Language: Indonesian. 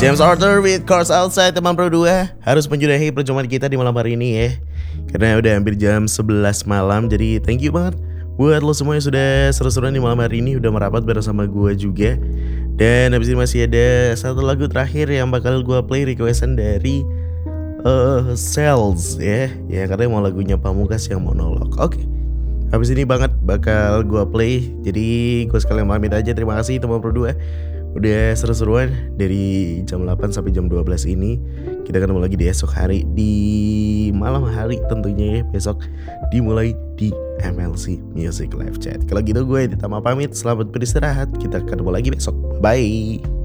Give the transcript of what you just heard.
James Arthur with Cars Outside teman Pro 2 harus menyudahi perjumpaan kita di malam hari ini ya. Karena udah hampir jam 11 malam. Jadi thank you banget buat lo semua yang sudah seru-seruan di malam hari ini, udah merapat bersama gue juga. Dan habis ini masih ada satu lagu terakhir yang bakal gue play requestan dari Sales ya. Ya katanya mau lagunya Pamungkas yang monolog. Oke. Habis ini banget bakal gue play. Jadi gue sekalian pamit aja. Terima kasih teman Pro 2 udah seru-seruan dari jam 8 sampai jam 12 ini. Kita ketemu lagi di esok hari, di malam hari tentunya ya. Besok dimulai di MLC Music Live Chat. Kalau gitu gue Ditama pamit, selamat beristirahat. Kita ketemu lagi besok, bye.